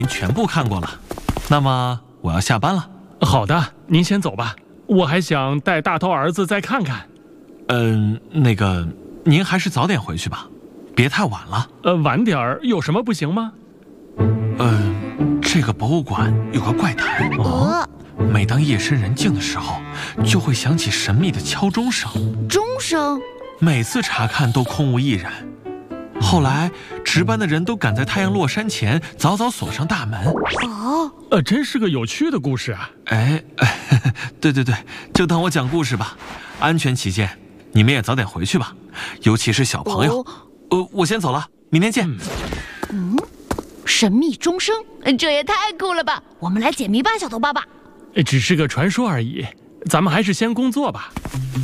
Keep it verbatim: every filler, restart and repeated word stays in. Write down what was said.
您全部看过了，那么我要下班了。 好的，您先走吧，我还想带大头儿子再看看。 嗯，那个，您还是早点回去吧，别太晚了。 呃，晚点儿有什么不行吗？ 嗯，这个博物馆有个怪谈哦，每当夜深人静的时候，就会响起神秘的敲钟声。 钟声？ 每次查看都空无一人。后来，值班的人都赶在太阳落山前早早锁上大门。 哦， 呃，真是个有趣的故事啊！ 哎，对对对，就当我讲故事吧。安全起见，你们也早点回去吧，尤其是小朋友。 哦、 呃，我先走了，明天见。 嗯，神秘钟声，这也太酷了吧！我们来解谜吧，小头爸爸。 只是个传说而已，咱们还是先工作吧。